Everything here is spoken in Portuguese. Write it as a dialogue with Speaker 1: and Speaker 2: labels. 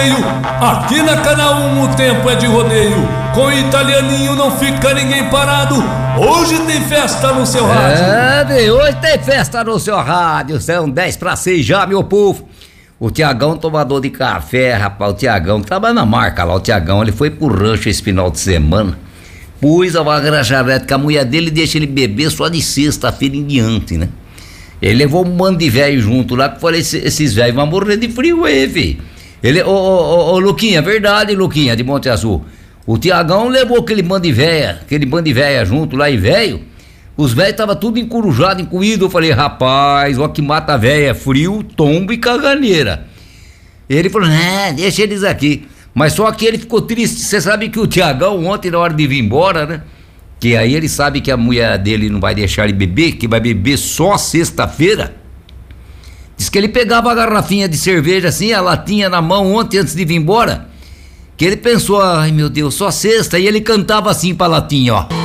Speaker 1: rodeio. Aqui na Canal 1 o tempo é de rodeio. Com o italianinho não fica ninguém parado. Hoje tem festa no seu rádio.
Speaker 2: Hoje tem festa no seu rádio. São 10:06 já, meu povo. O Tiagão, tomador de café, rapaz, o Tiagão, trabalha na marca lá, o Tiagão, ele foi pro rancho esse final de semana, pôs a vaga charrete com a mulher dele, deixa ele beber só de sexta-feira em diante, né? Ele levou um bando de velho junto lá, que eu falei, esses velhos vão morrer de frio aí, filho. Ele, ô Luquinha, verdade, Luquinha, de Monte Azul, o Tiagão levou aquele bando de velha junto lá e velho, os velhos estavam tudo encurujado, encoído. Eu falei, rapaz, o que mata a velha é frio, tombo e caganeira. Ele falou, deixa eles aqui. Mas só que ele ficou triste. Você sabe que o Tiagão, ontem, na hora de vir embora, né? Que aí ele sabe que a mulher dele não vai deixar ele beber, que vai beber só sexta-feira. Diz que ele pegava a garrafinha de cerveja assim, a latinha na mão ontem, antes de vir embora. Que ele pensou, ai meu Deus, só sexta. E ele cantava assim pra latinha, ó.